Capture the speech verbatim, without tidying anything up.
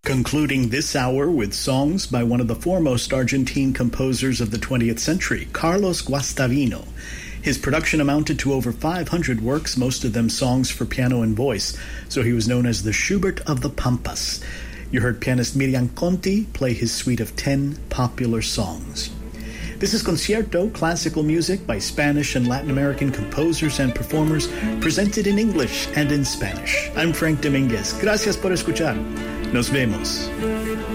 Concluding this hour with songs by one of the foremost Argentine composers of the twentieth century, Carlos Guastavino. His production amounted to over five hundred works, most of them songs for piano and voice, so he was known as the Schubert of the Pampas. You heard pianist Miriam Conti play his suite of ten popular songs. This is Concierto, classical music by Spanish and Latin American composers and performers, presented in English and in Spanish. I'm Frank Dominguez. Gracias por escuchar. Nos vemos.